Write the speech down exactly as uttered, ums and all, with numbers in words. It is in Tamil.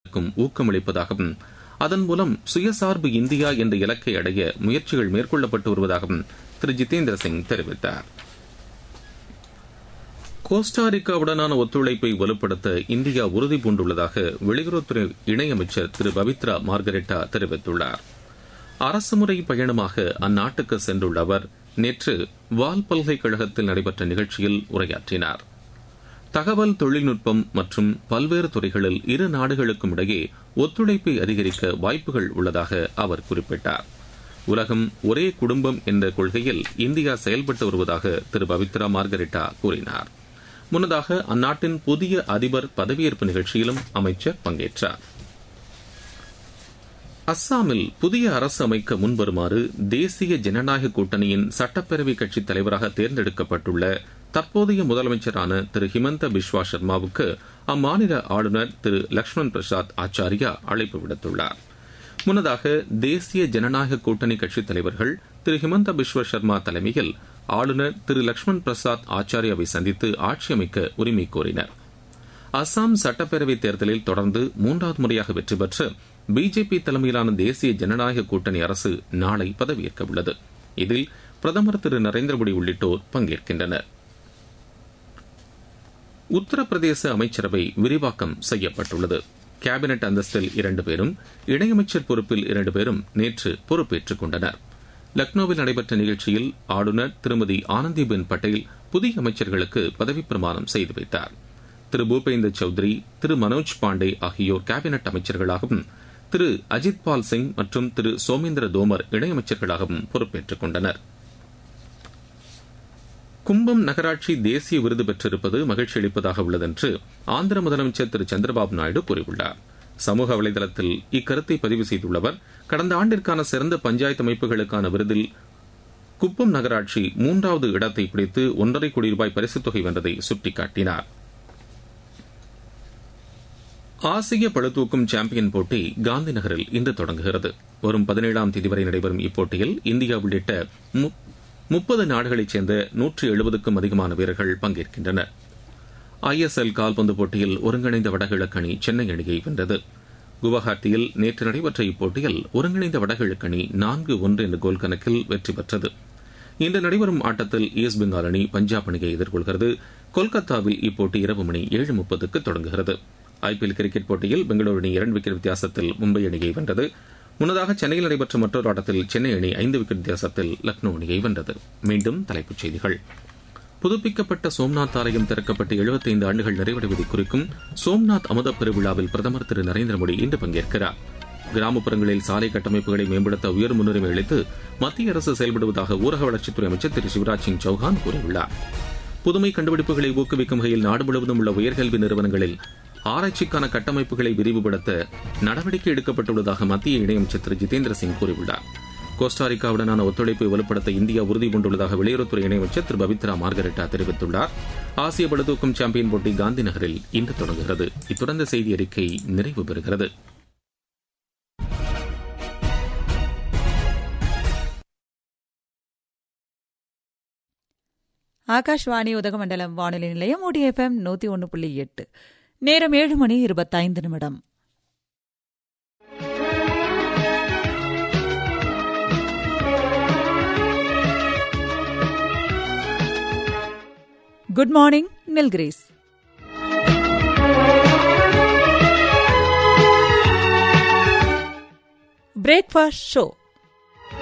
ஊக்கமளிப்பதாகவும் அதன் மூலம் சுயசார்பு இந்தியா என்ற இலக்கை அடைய முயற்சிகள் மேற்கொள்ளப்பட்டு வருவதாகவும் திரு ஜிதேந்திர சிங் தெரிவித்தார். கோஸ்டாரிக்காவுடனான ஒத்துழைப்பை வலுப்படுத்த இந்தியா உறுதிபூண்டுள்ளதாக வெளியுறவுத்துறை இணையமைச்சர் திரு பவித்ரா மார்கரெட்டா தெரிவித்துள்ளார். அரசுமுறை பயணமாக அந்நாட்டுக்கு சென்றுள்ள அவர் நேற்று வால் பல்கலைக்கழகத்தில் நடைபெற்ற நிகழ்ச்சியில் உரையாற்றினார். தகவல் தொழில்நுட்பம் மற்றும் பல்வேறு துறைகளில் இரு நாடுகளுக்கும் இடையே ஒத்துழைப்பை அதிகரிக்க வாய்ப்புகள் உள்ளதாக அவர் குறிப்பிட்டார். உலகம் ஒரே குடும்பம் என்ற கொள்கையில் இந்தியா செயல்பட்டு வருவதாக திரு பவித்ரா மார்கரெட்டா கூறினார். முன்னதாக அந்நாட்டின் புதிய அதிபர் பதவியேற்பு நிகழ்ச்சியிலும் அமைச்சர் பங்கேற்றார். அஸ்ஸாமில் புதிய அரசு அமைக்க முன்வருமாறு தேசிய ஜனநாயக கூட்டணியின் சட்டப்பேரவை கட்சித் தலைவராக தேர்ந்தெடுக்கப்பட்டுள்ள தற்போதைய முதலமைச்சரான திரு ஹிமந்த பிஸ்வா சர்மாவுக்கு அம்மாநில ஆளுநர் திரு லக்ஷ்மண் பிரசாத் ஆச்சாரியா அழைப்பு விடுத்துள்ளார். முன்னதாக தேசிய ஜனநாயக கூட்டணி கட்சித் தலைவர்கள் திரு ஹிமந்த பிஸ்வா சர்மா தலைமையில் ஆளுநர் திரு லக்ஷ்மண் பிரசாத் ஆச்சாரியாவை சந்தித்து ஆட்சி அமைக்க உரிமை கோரினர். அஸ்ஸாம் சட்டப்பேரவைத் தேர்தலில் தொடர்ந்து மூன்றாவது முறையாக வெற்றி பெற்று பிஜேபி தலைமையிலான தேசிய ஜனநாயக கூட்டணி அரசு நாளை பதவியேற்க உள்ளது. இதில் பிரதமர் திரு நரேந்திர மோடி உள்ளிட்டோர் பங்கேற்கின்றனர். உத்தரப்பிரதேச அமைச்சரவை விரிவாக்கம் செய்யப்பட்டுள்ளது. கேபினெட் அந்தஸ்தில் இரண்டு பேரும் இணையமைச்சர் பொறுப்பில் இரண்டு பேரும் நேற்று பொறுப்பேற்றுக் கொண்டனர். லக்னோவில் நடைபெற்ற நிகழ்ச்சியில் ஆளுநர் திருமதி ஆனந்திபென் பட்டேல் புதிய அமைச்சர்களுக்கு பதவிப் பிரமாணம் செய்து வைத்தார். திரு பூபேந்தர் சௌத்ரி, திரு மனோஜ் பாண்டே ஆகியோர் கேபினெட் அமைச்சர்களாகவும் திரு அஜித் பால் சிங் மற்றும் திரு சோமேந்திர தோமர் இணையமைச்சர்களாகவும் பொறுப்பேற்றுக் கொண்டனர். கும்பம் நகராட்சி தேசிய விருது பெற்றிருப்பது மகிழ்ச்சி அளிப்பதாக உள்ளது என்று ஆந்திர முதலமைச்சர் திரு சந்திரபாபு நாயுடு கூறியுள்ளார். சமூக வலைதளத்தில் இக்கருத்தை பதிவு செய்துள்ளவர், கடந்த ஆண்டிற்கான சிறந்த பஞ்சாயத்து அமைப்புகளுக்கான விருதில் குப்பம் நகராட்சி மூன்றாவது இடத்தை பிடித்து ஒன்றரை கோடி ரூபாய் பரிசுத் தொகை வென்றதை சுட்டிக்காட்டினார். ஆசிய பளுதூக்கும் சாம்பியன் போட்டி காந்தி நகரில் இன்று தொடங்குகிறது. வரும் பதினேழாம் தேதி வரை நடைபெறும் இப்போட்டியில் இந்தியா உள்ளிட்ட முப்பது நாடுகளைச் சேர்ந்த நூற்று எழுபதுக்கும் அதிகமான வீரர்கள் பங்கேற்கின்றனர். ஐ எஸ் எல் கால்பந்து போட்டியில் ஒருங்கிணைந்த வடகிழக்கு அணி சென்னை அணியை வென்றது. குவஹாத்தியில் நேற்று நடைபெற்ற இப்போட்டியில் ஒருங்கிணைந்த வடகிழக்கு அணி நான்கு ஒன்று என்ற கோல் கணக்கில் வெற்றி பெற்றது. இன்று நடைபெறும் ஆட்டத்தில் ஈஸ்ட் பெங்கால் அணி பஞ்சாப் அணியை எதிர்கொள்கிறது. கொல்கத்தாவில் இப்போட்டி இரவு மணி ஏழு முப்பதுக்கு தொடங்குகிறது. ஐ பி எல் கிரிக்கெட் போட்டியில் பெங்களூரு அணி இரண்டு விக்கெட் வித்தியாசத்தில் மும்பை அணியை வென்றது. முன்னதாக சென்னையில் நடைபெற்ற மற்றொரு ஆட்டத்தில் சென்னை அணி ஐந்து விக்கெட் வித்தியாசத்தில் லக்னோ அணியை வென்றது. மீண்டும் தலைப்புச் செய்திகள். புதுப்பிக்கப்பட்ட சோம்நாத் ஆலயம் திறக்கப்பட்டு எழுபத்தைந்து ஆண்டுகள் நிறைவடைவதை குறிக்கும் சோம்நாத் அமுத பெருவிழாவில் பிரதமர் திரு நரேந்திர மோடி இன்று பங்கேற்கிறார். கிராமப்புறங்களில் சாலை கட்டமைப்புகளை மேம்படுத்த உயர் முன்னுரிமை அளித்து மத்திய அரசு செயல்படுவதாக ஊரக வளர்ச்சித்துறை அமைச்சர் திரு சிவராஜ் சிங் சௌஹான் கூறியுள்ளார். புதுமை கண்டுபிடிப்புகளை ஊக்குவிக்கும் வகையில் நாடு முழுவதும் உள்ள உயர்கல்வி நிறுவனங்களில் ஆராய்ச்சிக்கான கட்டமைப்புகளை விரிவுபடுத்த நடவடிக்கை எடுக்கப்பட்டுள்ளதாக மத்திய இணையமைச்சர் திரு ஜிதேந்திர சிங் கூறியுள்ளார். கோஸ்டாரிக்காவுடனான ஒத்துழைப்பை வலுப்படுத்த இந்தியா உறுதிபூண்டுள்ளதாக வெளியுறவுத்துறை இணையமைச்சர் திரு பவித்ரா மார்கரெட்டா தெரிவித்துள்ளார். ஆசிய பளுதூக்கும் சாம்பியன் போட்டி காந்தி நகரில் இன்று தொடங்குகிறது. இத்துடன் செய்தி அறிக்கை நிறைவு பெறுகிறது. ஆகாஷ்வாணி உதகமண்டலம் வானொலி நிலையம் ஓடி எஃப் எம் நூத்தி ஒன்று புள்ளி எட்டு. நேரம் ஏழு மணி இருபத்தைந்து நிமிடம். Good morning Nilgiris. Breakfast show.